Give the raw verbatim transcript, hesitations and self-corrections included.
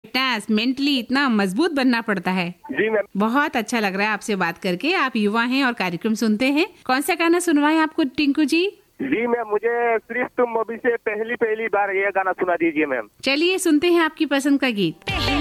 Mentally इतना मजबूत बनना पड़ता है। जी मैम। बहुत अच्छा लग रहा है आपसे बात करके। आप युवा हैं और कार्यक्रम सुनते हैं। कौन सा गाना सुनवाएं आपको टिंकू जी? जी मैम, मुझे सिर्फ तुम मूवी से पहली पहली बार ये गाना सुना दीजिए मैम। चलिए सुनते हैं आपकी पसंद का गीत।